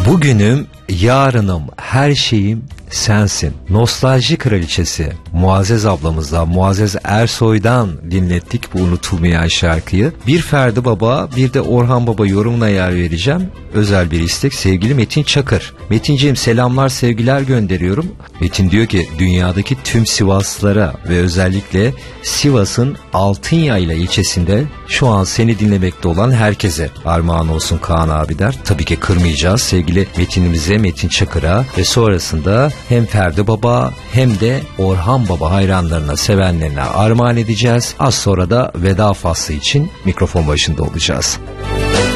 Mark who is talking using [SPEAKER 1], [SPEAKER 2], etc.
[SPEAKER 1] Bugünüm, yarınım, her şeyim sensin. Nostalji kraliçesi Muazzez ablamızdan, Muazzez Ersoy'dan dinlettik bu unutulmayan şarkıyı. Bir Ferdi Baba, bir de Orhan Baba yorumuna yer vereceğim. Özel bir istek sevgili Metin Çakır. Metinciğim, selamlar sevgiler gönderiyorum. Metin diyor ki dünyadaki tüm Sivaslılara ve özellikle Sivas'ın Altınyayla ilçesinde şu an seni dinlemekte olan herkese armağan olsun Kaan abi der. Tabii ki kırmayacağız sevgili Metinimize, Metin Çakır'a ve sonrasında hem Ferdi Baba hem de Orhan Baba hayranlarına, sevenlerine armağan edeceğiz. Az sonra da veda faslı için mikrofon başında olacağız.